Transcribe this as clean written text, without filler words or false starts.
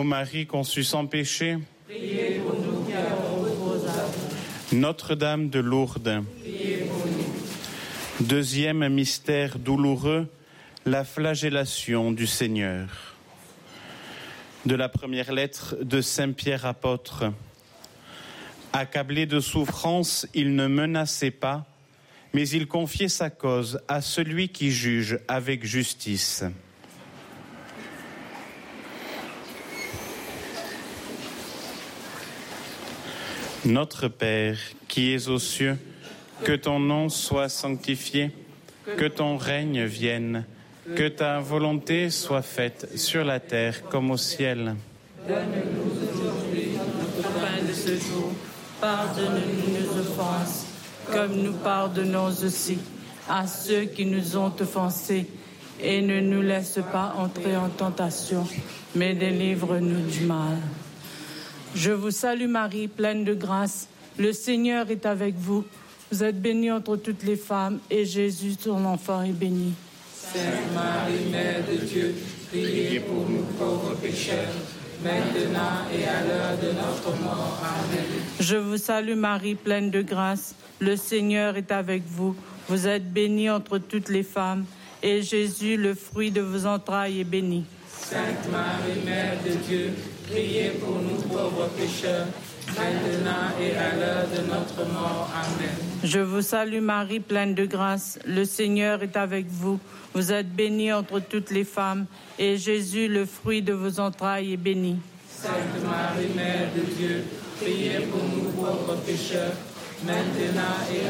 Ô Marie conçue sans péché, Priez pour nous qui avons recours à vous. Notre-Dame de Lourdes. Priez pour nous. Deuxième mystère douloureux, la flagellation du Seigneur. De la première lettre de Saint Pierre apôtre. Accablé de souffrance, il ne menaçait pas, mais il confiait sa cause à celui qui juge avec justice. Notre Père, qui es aux cieux, que ton nom soit sanctifié, que ton règne vienne, que ta volonté soit faite sur la terre comme au ciel. Donne-nous aujourd'hui notre pain de ce jour. Pardonne-nous nos offenses, comme nous pardonnons aussi à ceux qui nous ont offensés. Et ne nous laisse pas entrer en tentation, mais délivre-nous du mal. Je vous salue Marie, pleine de grâce. Le Seigneur est avec vous. Vous êtes bénie entre toutes les femmes, et Jésus, ton enfant, est béni. Sainte Marie, Mère de Dieu, priez pour nous pauvres pécheurs, maintenant et à l'heure de notre mort. Amen. Je vous salue Marie, pleine de grâce. Le Seigneur est avec vous. Vous êtes bénie entre toutes les femmes, et Jésus, le fruit de vos entrailles, est béni. Sainte Marie, Mère de Dieu, priez pour nous pauvres pécheurs, maintenant et à l'heure de notre mort. Amen. Je vous salue Marie, pleine de grâce. Le Seigneur est avec vous. Vous êtes bénie entre toutes les femmes, et Jésus, le fruit de vos entrailles, est béni. Sainte Marie, Mère de Dieu, priez pour nous pauvres pécheurs, maintenant et